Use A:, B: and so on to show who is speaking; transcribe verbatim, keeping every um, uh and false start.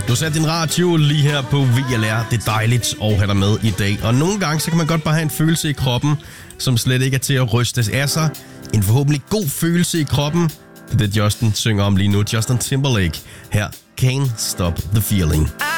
A: Du har sat din radio lige her på V L R. Det er dejligt at have dig med i dag. Og nogle gange, så kan man godt bare have en følelse i kroppen, som slet ikke er til at rystes af sig. En forhåbentlig god følelse i kroppen. Det er det, Justin synger om lige nu. Justin Timberlake her. Can't Stop the Feeling.